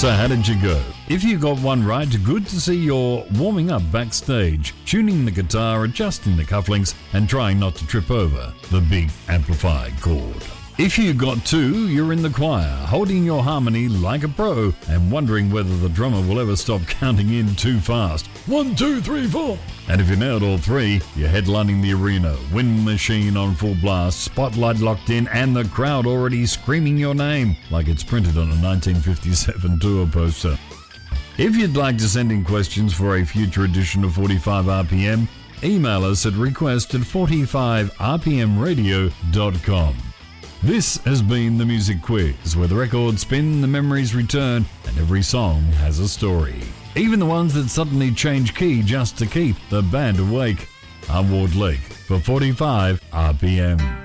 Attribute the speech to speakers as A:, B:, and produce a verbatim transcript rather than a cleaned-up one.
A: So how did you go? If you got one right, good to see you're warming up backstage, tuning the guitar, adjusting the cufflinks, and trying not to trip over the big amplified chord. If you got two, you're in the choir, holding your harmony like a pro and wondering whether the drummer will ever stop counting in too fast. One, two, three, four. And if you nailed all three, you're headlining the arena, wind machine on full blast, spotlight locked in, and the crowd already screaming your name like it's printed on a nineteen fifty-seven tour poster. If you'd like to send in questions for a future edition of forty-five R P M, email us at request at forty-five r p m radio dot com. This has been the Music Quiz, where the records spin, the memories return, and every song has a story. Even the ones that suddenly change key just to keep the band awake. I'm Ward Lake for forty-five R P M.